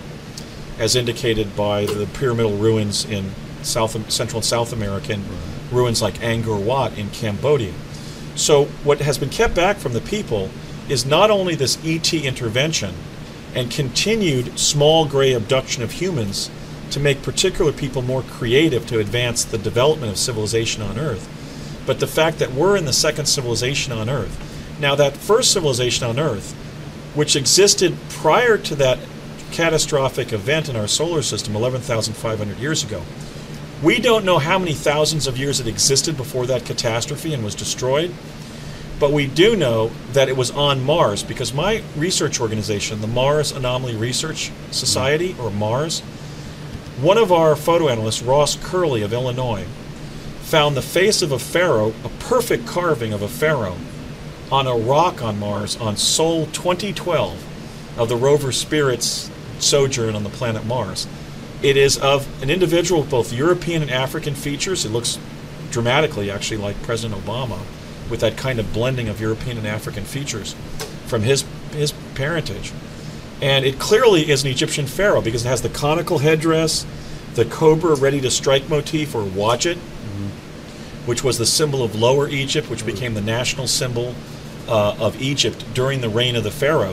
as indicated by the pyramidal ruins in South, Central and South America, and ruins like Angkor Wat in Cambodia. So what has been kept back from the people is not only this E T intervention and continued small gray abduction of humans to make particular people more creative to advance the development of civilization on Earth, but the fact that we're in the second civilization on Earth. Now, that first civilization on Earth, which existed prior to that catastrophic event in our solar system eleven thousand five hundred years ago, we don't know how many thousands of years it existed before that catastrophe and was destroyed, but we do know that it was on Mars, because my research organization, the Mars Anomaly Research Society, or MARS, one of our photo analysts, Ross Curley of Illinois, found the face of a pharaoh, a perfect carving of a pharaoh, on a rock on Mars on Sol twenty twelve of the rover Spirit's sojourn on the planet Mars. It is of an individual with both European and African features. It looks dramatically, actually, like President Obama, with that kind of blending of European and African features from his his parentage. And it clearly is an Egyptian pharaoh, because it has the conical headdress, the cobra ready to strike motif, or Wadjet, mm-hmm. which was the symbol of Lower Egypt, which became the national symbol uh, of Egypt during the reign of the pharaohs.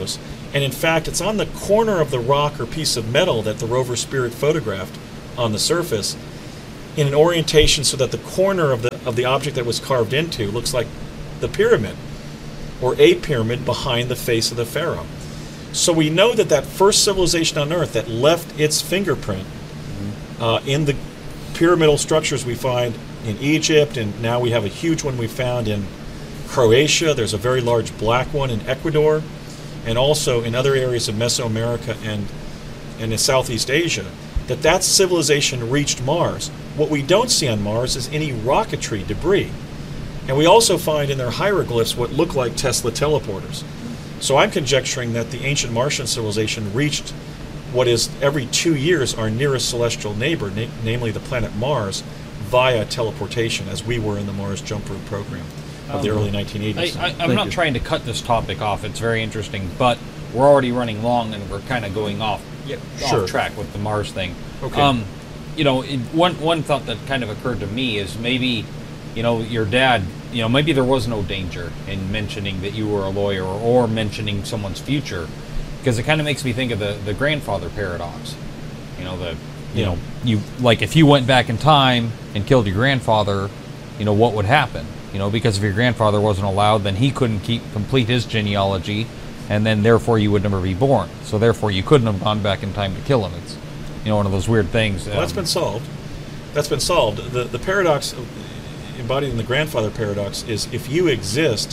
And in fact, it's on the corner of the rock or piece of metal that the rover Spirit photographed on the surface in an orientation so that the corner of the of the object that was carved into looks like the pyramid or a pyramid behind the face of the pharaoh. So we know that that first civilization on Earth that left its fingerprint uh, in the pyramidal structures we find in Egypt, and now we have a huge one we found in Croatia. There's a very large black one in Ecuador, and also in other areas of Mesoamerica and, and in Southeast Asia, that that civilization reached Mars. What we don't see on Mars is any rocketry debris. And we also find in their hieroglyphs what look like Tesla teleporters. So I'm conjecturing that the ancient Martian civilization reached what is every two years our nearest celestial neighbor, na- namely the planet Mars, via teleportation, as we were in the Mars Jump Route program of the Um, early nineteen eighties. I, I, I'm Thank not you. trying to cut this topic off. It's very interesting, but we're already running long, and we're kind of going off, Yep. Sure. off track with the Mars thing. Okay. Um, you know, it, one one thought that kind of occurred to me is maybe, you know, your dad. You know, maybe there was no danger in mentioning that you were a lawyer or, or mentioning someone's future, because it kind of makes me think of the the grandfather paradox. You know, the you Yeah. know you like if you went back in time and killed your grandfather, you know what would happen? You know, because if your grandfather wasn't allowed, then he couldn't keep complete his genealogy, and then therefore you would never be born. So therefore you couldn't have gone back in time to kill him. It's, you know, one of those weird things. Well, that's um, been solved. That's been solved. The the paradox embodied in the grandfather paradox is if you exist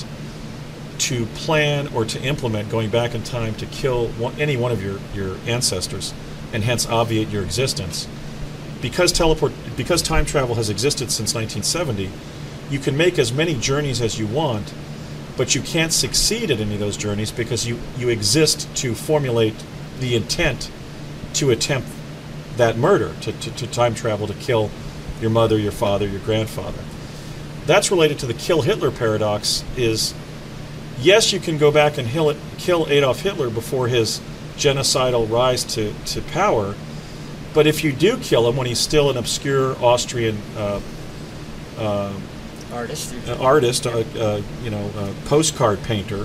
to plan or to implement going back in time to kill one, any one of your, your ancestors and hence obviate your existence, because teleport because time travel has existed since nineteen seventy, you can make as many journeys as you want, but you can't succeed at any of those journeys because you, you exist to formulate the intent to attempt that murder, to, to, to time travel to kill your mother, your father, your grandfather. That's related to the kill Hitler paradox is, yes, you can go back and kill, kill Adolf Hitler before his genocidal rise to, to power, but if you do kill him when he's still an obscure Austrian uh, uh, Artist. uh, artist, uh, uh, you know, uh, postcard painter,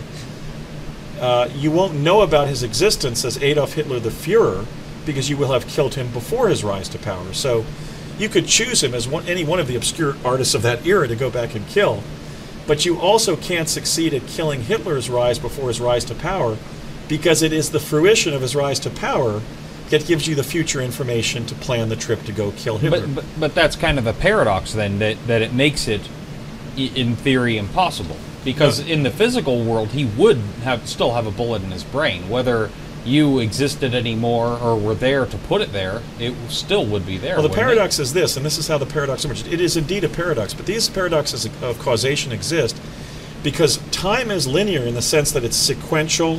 uh, you won't know about his existence as Adolf Hitler the Führer because you will have killed him before his rise to power. So you could choose him as one, any one of the obscure artists of that era to go back and kill, but you also can't succeed at killing Hitler's rise before his rise to power because it is the fruition of his rise to power that gives you the future information to plan the trip to go kill Hitler. But, but but that's kind of a paradox then, that that it makes it, i- in theory, impossible. Because Yeah. in the physical world, he would have still have a bullet in his brain. Whether you existed anymore or were there to put it there, it still would be there. Well, the wouldn't it? paradox is this, and this is how the paradox emerges. It is indeed a paradox, but these paradoxes of causation exist because time is linear in the sense that it's sequential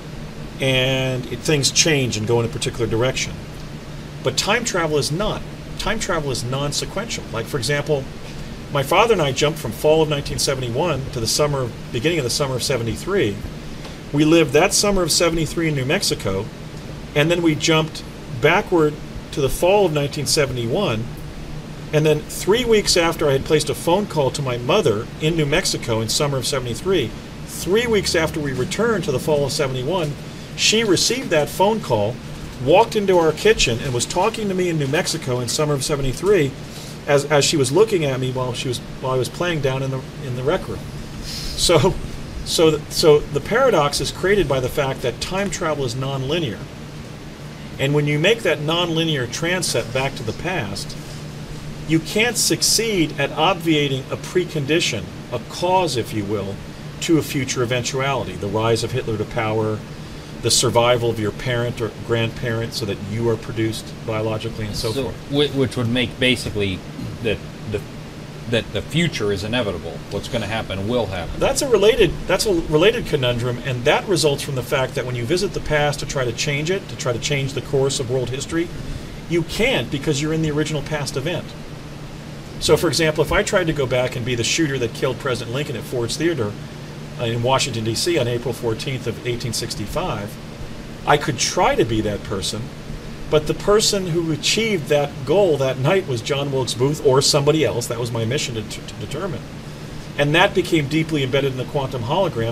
and it, things change and go in a particular direction. But time travel is not. Time travel is non-sequential. Like, for example, my father and I jumped from fall of nineteen seventy-one to the summer, beginning of the summer of seventy-three. We lived that summer of seventy-three in New Mexico, and then we jumped backward to the fall of nineteen seventy-one, and then three weeks after I had placed a phone call to my mother in New Mexico in summer of seventy-three, three weeks after we returned to the fall of seventy-one, she received that phone call, walked into our kitchen, and was talking to me in New Mexico in summer of seventy-three as, as she was looking at me while she was while I was playing down in the in the rec room. So So, th- so the paradox is created by the fact that time travel is nonlinear. And when you make that nonlinear transit back to the past, you can't succeed at obviating a precondition, a cause, if you will, to a future eventuality. The rise of Hitler to power, the survival of your parent or grandparent so that you are produced biologically and so, forth. whi- which would make basically that the that the future is inevitable. What's going to happen will happen. That's a related that's a related conundrum, and that results from the fact that when you visit the past to try to change it, to try to change the course of world history, you can't because you're in the original past event. So, for example, if I tried to go back and be the shooter that killed President Lincoln at Ford's Theater uh, in Washington, D C on April fourteenth of eighteen sixty-five, I could try to be that person, but the person who achieved that goal that night was John Wilkes Booth or somebody else. That was my mission to, to, to determine. And that became deeply embedded in the quantum hologram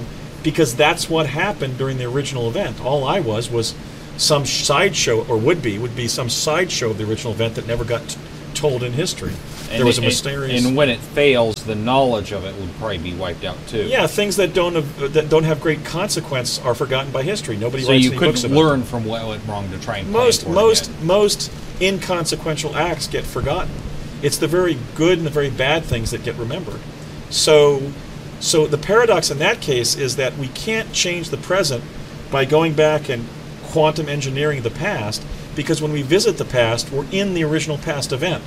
because that's what happened during the original event. All I was was some sideshow, or would be, would be some sideshow of the original event that never got t- told in history. And there was a it- mysterious... And when it fails, the knowledge of it would probably be wiped out too. Yeah, things that don't have, that don't have great consequence are forgotten by history. Nobody So writes you any could books about learn from what went wrong to try and plan most for it most again. most inconsequential acts get forgotten. It's the very good and the very bad things that get remembered. So so the paradox in that case is that we can't change the present by going back and quantum engineering the past, because when we visit the past, we're in the original past event.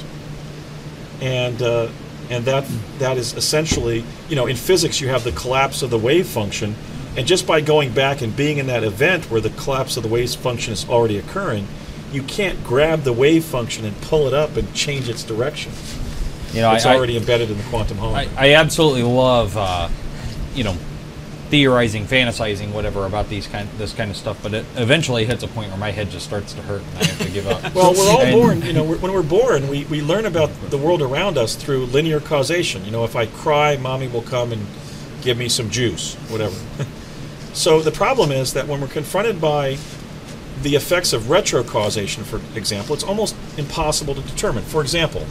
And uh, and that that is essentially, you know, in physics you have the collapse of the wave function, and just by going back and being in that event where the collapse of the wave function is already occurring, you can't grab the wave function and pull it up and change its direction. You know, It's I, already embedded in the quantum I, hologram. I absolutely love, uh, you know, theorizing, fantasizing, whatever about these kind, this kind of stuff. But it eventually hits a point where my head just starts to hurt, and I have to give up. Well, we're all And- born, you know, we're, when we're born, we, we learn about the world around us through linear causation. You know, if I cry, mommy will come and give me some juice, whatever. So the problem is that when we're confronted by the effects of retrocausation, for example, it's almost impossible to determine. For example,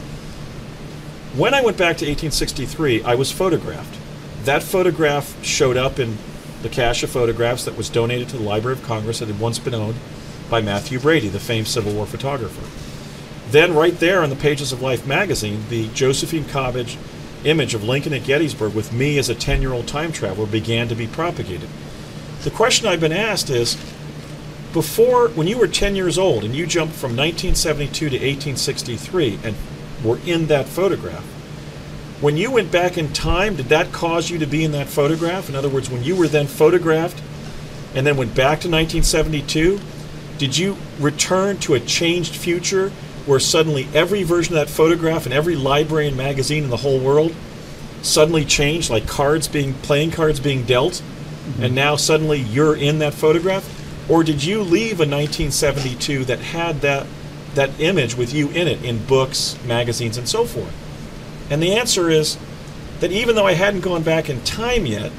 when I went back to eighteen sixty-three, I was photographed. That photograph showed up in the cache of photographs that was donated to the Library of Congress that had once been owned by Matthew Brady, the famed Civil War photographer. Then right there on the pages of Life magazine, the Josephine Cobbage image of Lincoln at Gettysburg with me as a ten-year-old time traveler began to be propagated. The question I've been asked is, before, when you were ten years old and you jumped from nineteen seventy-two to eighteen sixty-three and were in that photograph, when you went back in time, did that cause you to be in that photograph? In other words, when you were then photographed and then went back to nineteen seventy-two, did you return to a changed future where suddenly every version of that photograph and every library and magazine in the whole world suddenly changed, like cards being, playing cards being dealt, mm-hmm. and now suddenly you're in that photograph? Or did you leave a nineteen seventy-two that had that, that image with you in it in books, magazines, and so forth? And the answer is that even though I hadn't gone back in time yet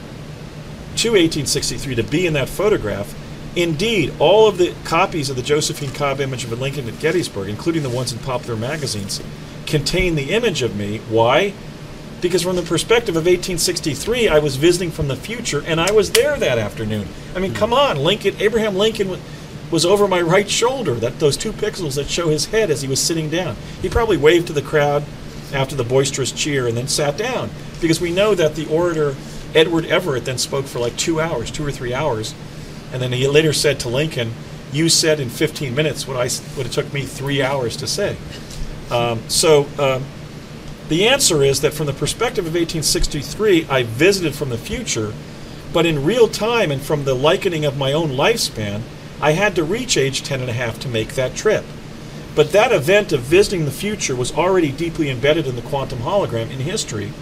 to eighteen sixty-three to be in that photograph, indeed, all of the copies of the Josephine Cobb image of Lincoln at Gettysburg, including the ones in popular magazines, contain the image of me. Why? Because from the perspective of eighteen sixty-three, I was visiting from the future, and I was there that afternoon. I mean, come on, Lincoln, Abraham Lincoln was over my right shoulder, that those two pixels that show his head as he was sitting down. He probably waved to the crowd after the boisterous cheer and then sat down, because we know that the orator Edward Everett then spoke for like two hours, two or three hours, and then he later said to Lincoln, "You said in fifteen minutes what I what it took me three hours to say." Um, so um, the answer is that from the perspective of eighteen sixty-three, I visited from the future, but in real time and from the likening of my own lifespan, I had to reach age ten and a half to make that trip. But that event of visiting the future was already deeply embedded in the quantum hologram in history.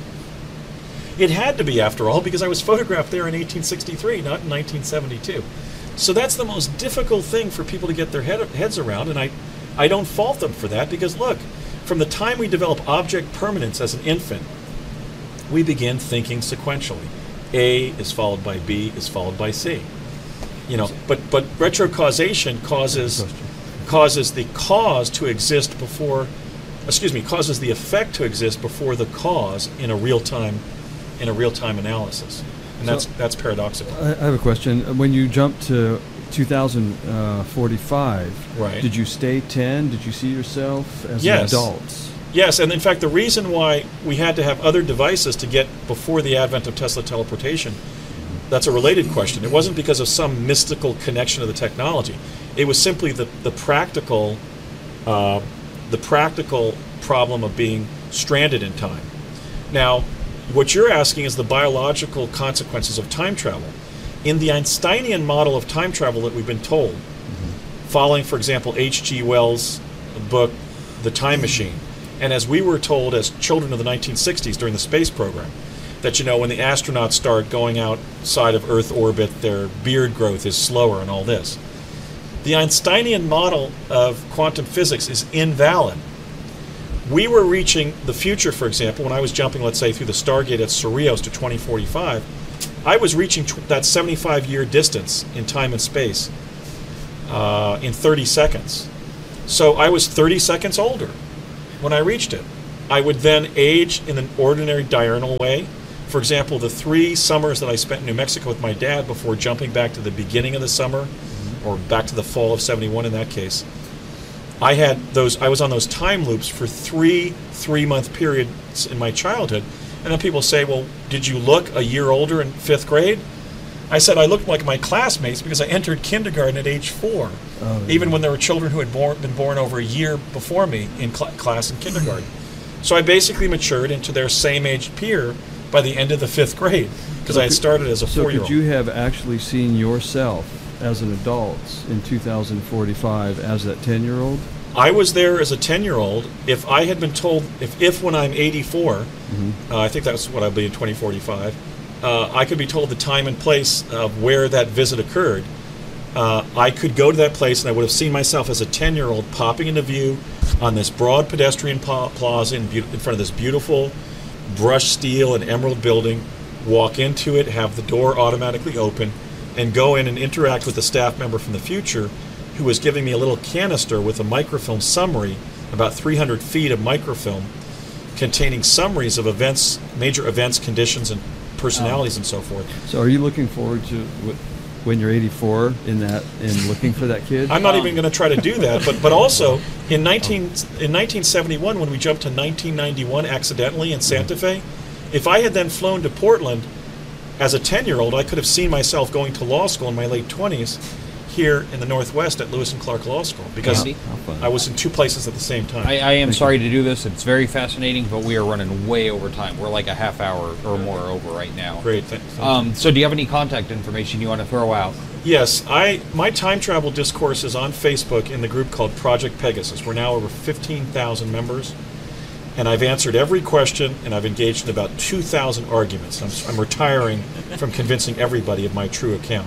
It had to be, after all, because I was photographed there in eighteen sixty-three, not in nineteen seventy-two. So that's the most difficult thing for people to get their head, heads around, and I, I don't fault them for that, because look, from the time we develop object permanence as an infant, we begin thinking sequentially. A is followed by B is followed by C. You know, but, but retrocausation causes... causes the cause to exist before, excuse me, causes the effect to exist before the cause in a real-time, in a real-time analysis, and that's So, that's paradoxical. I I have a question. When you jumped to two thousand forty-five, Right. did you stay ten? Did you see yourself as Yes. an adult? Yes, and in fact, the reason why we had to have other devices to get before the advent of Tesla teleportation, that's a related question. It wasn't because of some mystical connection to the technology. It was simply the, the practical uh, the practical problem of being stranded in time. Now, what you're asking is the biological consequences of time travel. In the Einsteinian model of time travel that we've been told, mm-hmm. following, for example, H G Wells' book, The Time Machine, and as we were told as children of the nineteen sixties during the space program, that, you know, when the astronauts start going outside of Earth orbit, their beard growth is slower and all this. The Einsteinian model of quantum physics is invalid. We were reaching the future, for example, when I was jumping, let's say, through the Stargate at Cerritos to twenty forty-five, I was reaching tw- that seventy-five year distance in time and space uh, in thirty seconds. So I was thirty seconds older when I reached it. I would then age in an ordinary diurnal way. For example, the three summers that I spent in New Mexico with my dad before jumping back to the beginning of the summer, or back to the fall of seventy-one in that case, I had those. I was on those time loops for three three-month periods in my childhood. And then people say, well, did you look a year older in fifth grade? I said I looked like my classmates because I entered kindergarten at age four, oh, yeah. even when there were children who had born, been born over a year before me in cl- class in kindergarten. So I basically matured into their same-age peer by the end of the fifth grade because so I had started as a so four-year-old. So could you have actually seen yourself as an adult in two thousand forty-five as that ten-year-old? I was there as a ten-year-old. If I had been told, if, if when I'm eighty-four, mm-hmm. uh, I think that's what I'll be in twenty forty-five, uh, I could be told the time and place of where that visit occurred, uh, I could go to that place and I would have seen myself as a ten-year-old popping into view on this broad pedestrian pa- plaza in, be- in front of this beautiful brushed steel and emerald building, walk into it, have the door automatically open, and go in and interact with a staff member from the future who was giving me a little canister with a microfilm summary, about three hundred feet of microfilm, containing summaries of events, major events, conditions, and personalities, um, and so forth. So, are you looking forward to when you're eighty-four in that and looking for that kid? I'm not um. even going to try to do that, but but also in nineteen in nineteen seventy-one, when we jumped to nineteen ninety-one accidentally in Santa Fe, if I had then flown to Portland as a ten-year-old, I could have seen myself going to law school in my late twenties. Here in the Northwest at Lewis and Clark Law School because yeah. I was in two places at the same time. I, I am sorry to do this. It's very fascinating, but we are running way over time. We're like a half hour or more over right now. Great. Thank, thank um, so do you have any contact information you want to throw out? Yes. I my time travel discourse is on Facebook in the group called Project Pegasus. We're now over fifteen thousand members, and I've answered every question, and I've engaged in about two thousand arguments. I'm, I'm retiring from convincing everybody of my true account.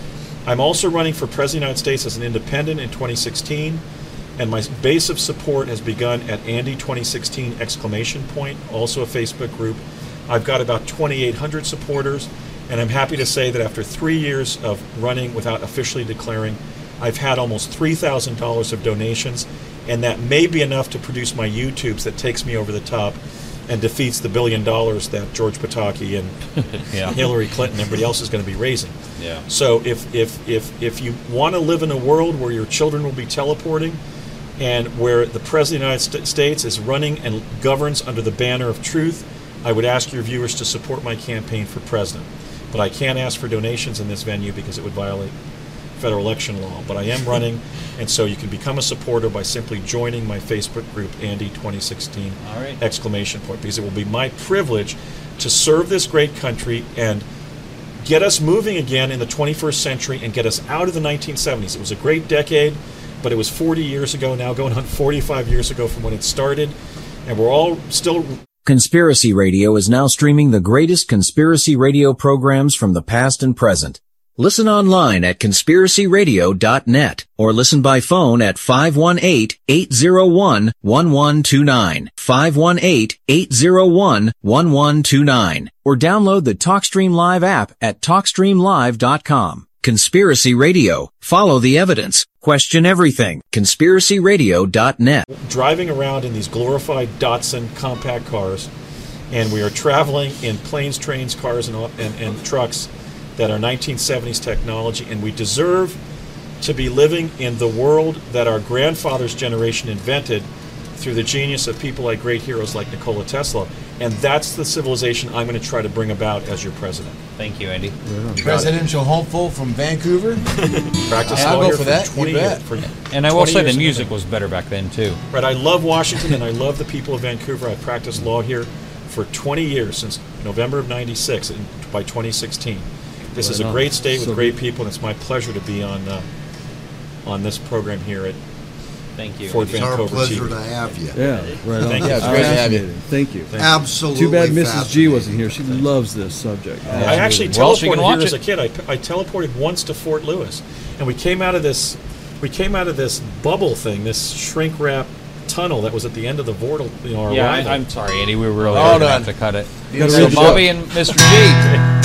I'm also running for President of the United States as an independent in twenty sixteen, and my base of support has begun at Andy twenty sixteen exclamation point, also a Facebook group. I've got about twenty-eight hundred supporters, and I'm happy to say that after three years of running without officially declaring, I've had almost three thousand dollars of donations, and that may be enough to produce my YouTubes that takes me over the top and defeats the billion dollars that George Pataki and yeah. Hillary Clinton and everybody else is going to be raising. Yeah. So if if if if you want to live in a world where your children will be teleporting, and where the President of the United States is running and governs under the banner of truth, I would ask your viewers to support my campaign for president. But I can't ask for donations in this venue because it would violate federal election law. But I am running, and so you can become a supporter by simply joining my Facebook group, Andy twenty sixteen, All right. exclamation point, because it will be my privilege to serve this great country and get us moving again in the twenty-first century and get us out of the nineteen seventies. It was a great decade, but it was forty years ago now, going on forty-five years ago from when it started, and we're all still... Conspiracy Radio is now streaming the greatest conspiracy radio programs from the past and present. Listen online at conspiracy radio dot net or listen by phone at five one eight, eight zero one, one one two nine, five one eight, eight zero one, one one two nine, or download the TalkStream Live app at talk stream live dot com. Conspiracy Radio. Follow the evidence. Question everything. conspiracy radio dot net. Driving around in these glorified Datsun compact cars, and we are traveling in planes, trains, cars, and, and, and trucks that are nineteen seventies technology, and we deserve to be living in the world that our grandfather's generation invented through the genius of people like great heroes like Nikola Tesla. And that's the civilization I'm going to try to bring about as your president. Thank you, Andy. Presidential hopeful from Vancouver. Practice I'll law go here for for that. twenty You bet. years. For And I will say the years music ago. was better back then, too. Right, I love Washington and I love the people of Vancouver. I've practiced law here for twenty years, since November of ninety-six, and by twenty sixteen. This Right is a on. great state with So great good. people, and it's my pleasure to be on uh, on this program here at Thank you. Fort It's our Vancouver T V. pleasure to have you. Yeah, right on. Thank you. Yeah, it's great to have you. Fascinating. Thank you. Absolutely. Too bad Missus G fascinating. wasn't here. She loves this subject. I actually Well, she can teleported watch here as a it. kid. I, I teleported once to Fort Lewis, and we came out of this we came out of this bubble thing, this shrink wrap tunnel that was at the end of the Vortal, you know, our Yeah, arrival. I, I'm sorry, Andy. We were really Hold going to on. have to cut it. You gotta So read the Bobby and Mister G.